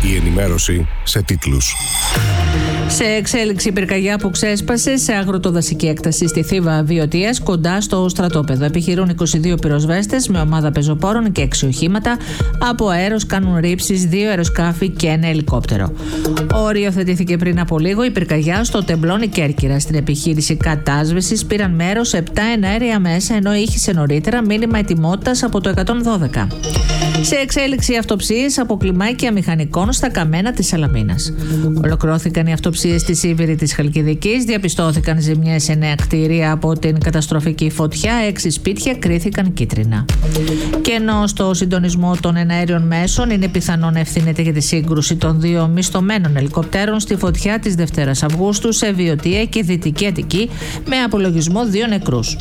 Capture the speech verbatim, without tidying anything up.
Η ενημέρωση σε τίτλους. Σε εξέλιξη πυρκαγιά που ξέσπασε σε αγροτοδασική έκταση στη Θήβα Βιωτίας, κοντά στο στρατόπεδο. Επιχειρούν είκοσι δύο πυροσβέστες με ομάδα πεζοπόρων και έξι οχήματα. Από αέρος κάνουν ρήψεις δύο αεροσκάφη και ένα ελικόπτερο. Οριοθετήθηκε πριν από λίγο η πυρκαγιά στο Τεμπλόνι Κέρκυρα. Στην επιχείρηση κατάσβεσης πήραν μέρος επτά εναέρια μέσα, ενώ ήχησε νωρίτερα μήνυμα ετοιμότητας από το εκατόν δώδεκα. Σε εξέλιξη αυτοψίες από κλιμάκια μηχανικών στα καμένα της Σαλαμίνας. Ολοκληρώθηκαν οι αυτοψίες στη Σίβηρη της Χαλκιδικής, διαπιστώθηκαν ζημιές σε νέα κτίρια από την καταστροφική φωτιά, έξι σπίτια κρίθηκαν κίτρινα. Και ενώ στο συντονισμό των εναέριων μέσων είναι πιθανό να ευθύνεται για τη σύγκρουση των δύο μισθωμένων ελικοπτέρων στη φωτιά της Δευτέρας Αυγούστου σε Βιωτία και Δυτική Αττική, με απολογισμό δύο νεκρούς.